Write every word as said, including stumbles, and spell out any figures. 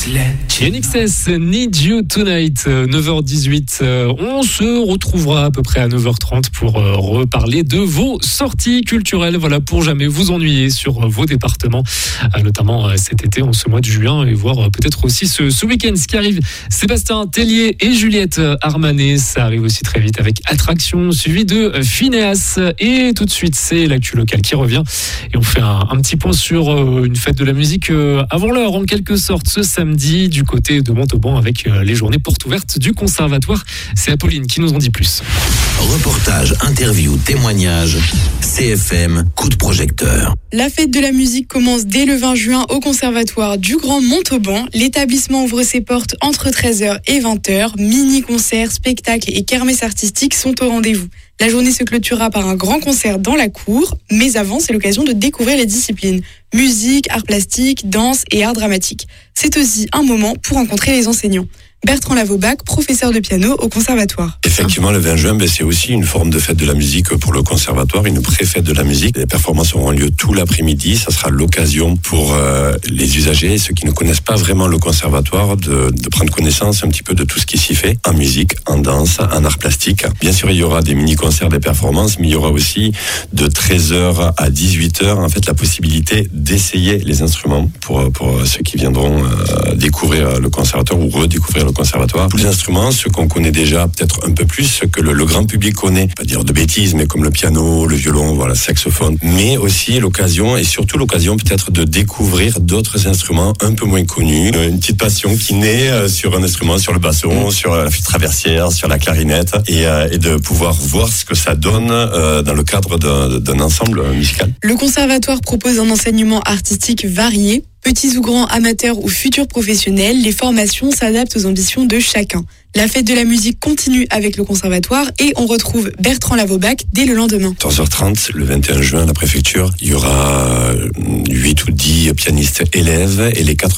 N X S, Need You Tonight, neuf heures dix-huit. On se retrouvera à peu près à neuf heures trente pour reparler de vos sorties culturelles. Voilà, pour jamais vous ennuyer sur vos départements, notamment cet été, en ce mois de juin, et voir peut-être aussi ce, ce week-end. Ce qui arrive, Sébastien Tellier et Juliette Armanet. Ça arrive aussi très vite avec Attraction, suivi de Phineas. Et tout de suite, c'est l'actu locale qui revient. Et on fait un, un petit point sur une fête de la musique avant l'heure, en quelque sorte, ce samedi, du côté de Montauban, avec les journées portes ouvertes du conservatoire. C'est Apolline qui nous en dit plus. Reportage, interview, témoignage, C F M, coup de projecteur. La fête de la musique commence dès le vingt juin au conservatoire du Grand Montauban. L'établissement ouvre ses portes entre treize heures et vingt heures. Mini-concerts, spectacles et kermesses artistiques sont au rendez-vous. La journée se clôturera par un grand concert dans la cour, mais avant, c'est l'occasion de découvrir les disciplines musique, art plastique, danse et art dramatique. C'est aussi un moment pour rencontrer les enseignants. Bertrand Lavaubac, professeur de piano au conservatoire. Effectivement, le vingt juin, ben, c'est aussi une forme de fête de la musique pour le conservatoire, une pré-fête de la musique. Les performances auront lieu tout l'après-midi. Ça sera l'occasion pour euh, les usagers et ceux qui ne connaissent pas vraiment le conservatoire de, de prendre connaissance un petit peu de tout ce qui s'y fait en musique, en danse, en art plastique. Bien sûr, il y aura des mini-concerts, des performances, mais il y aura aussi de treize heures à dix-huit heures, en fait, la possibilité d'essayer les instruments pour, pour ceux qui viendront euh, découvrir le conservatoire ou redécouvrir le conservatoire. Tous les instruments, ceux qu'on connaît déjà peut-être un peu plus que le, le grand public connaît, pas dire de bêtises, mais comme le piano, le violon, voilà, le saxophone, mais aussi l'occasion et surtout l'occasion peut-être de découvrir d'autres instruments un peu moins connus. Une petite passion qui naît sur un instrument, sur le basson, sur la flûte traversière, sur la clarinette, et, euh, et de pouvoir voir ce que ça donne euh, dans le cadre d'un, d'un ensemble musical. Le conservatoire propose un enseignement artistique varié. Petits ou grands, amateurs ou futurs professionnels, les formations s'adaptent aux ambitions de chacun. La fête de la musique continue avec le conservatoire et on retrouve Bertrand Lavaubac dès le lendemain. quatorze heures trente, le vingt et un juin, à la préfecture, il y aura huit ou dix pianistes élèves et les quatre